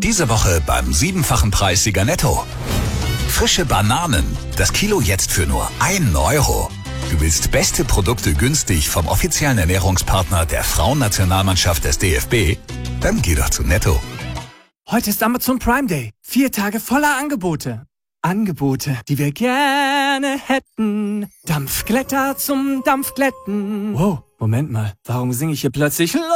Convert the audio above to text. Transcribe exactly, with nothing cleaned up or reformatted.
Diese Woche beim siebenfachen Preissieger Netto. Frische Bananen. Das Kilo jetzt für nur einen Euro. Du willst beste Produkte günstig vom offiziellen Ernährungspartner der Frauennationalmannschaft des D F B? Dann geh doch zu Netto. Heute ist Amazon Prime Day. Vier Tage voller Angebote. Angebote, die wir gerne hätten. Dampfglätter zum Dampfglätten. Wow, Moment mal. Warum singe ich hier plötzlich